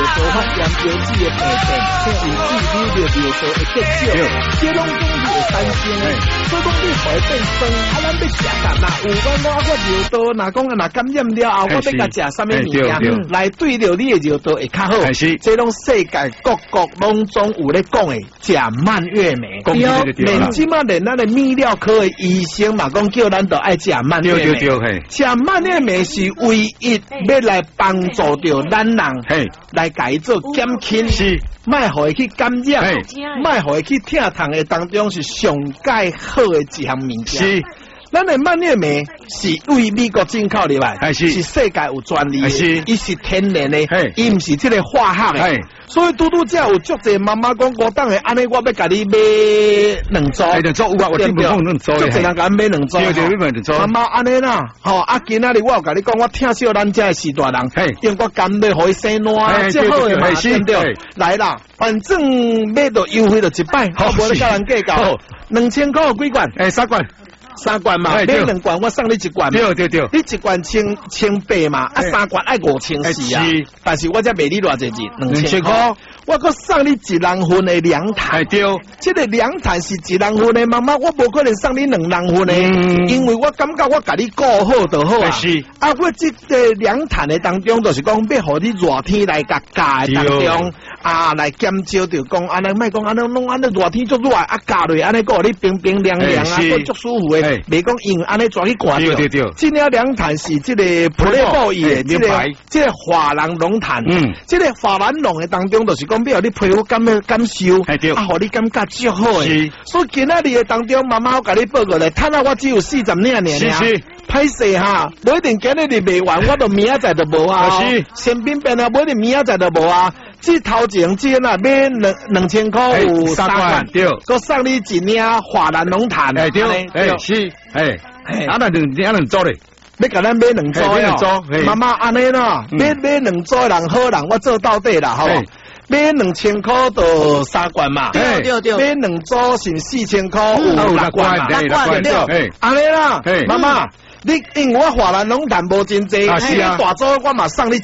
多发炎油脂的病变，甚至流素会减少，这拢总是会产生的。所以讲你会变酸，咱要食啥？若有我尿道，若讲若感染了后，我要甲食啥物物件来对着你的尿道会较好。这拢世界各国拢总有咧讲的，食蔓越莓。连即马连咱的泌尿科的医生嘛讲叫咱都爱食蔓越莓。食蔓越莓是唯一要来帮助着咱人来改做减轻，卖互伊去感染，卖互伊去疼痛的当中是上介好的一项物件。咱的蔓越莓是为美国进口入来，是世界有专利的，伊是天然的，伊唔是这个化学的。所以拄则有足侪妈妈讲，我当下安尼，我要甲你买两组，有啊，我听不讲两组，足侪人甲买两组，对，妈妈安尼啦，今仔日我有甲你讲，我听少咱家的四大人，因为我甘要互伊生烂，最好的嘛，对不对？来啦，反正买到优惠就一摆，我无咧甲人计较，2000块几罐？3罐嘛，买2罐我送你1罐，对，你1罐1800嘛，3罐爱5400啊，但是我才卖你偌济钱，2000块，我搁送你1人份的凉毯，对，这个凉毯是1人份的，妈妈我无可能送你2人份的，因为我感觉我甲你顾好就好啊，我这个凉毯的当中就是讲要互你热天来甲加的当中。来减少就讲安尼，莫讲安尼弄安尼热天足热加落安尼，个你冰冰凉凉足舒服的，袂讲用安尼抓去挂掉。这个凉毯是这个普雷布伊的，这个华兰龙毯，这个华兰龙的当中就是讲要你皮肤感受，互你感觉足好的。所以今仔日的当中，妈妈我甲你报过来，趁我只有40领尔。歹势哈，无一定今日卖完，我都明仔载就无啊。身边边啊，无一定明仔载就无啊。这头前这买2000块有3罐，对，佮送你1领华兰龙毯，对，是，那两组嘞，要甲咱买2组哦。妈妈安尼啦，买2组人好人，我做到底啦，好。买2000块就3罐嘛，对，买2组是4000块有6罐嘛，6罐对，安尼啦，妈妈。你因为我华兰龙毯无真济，你大组我嘛送你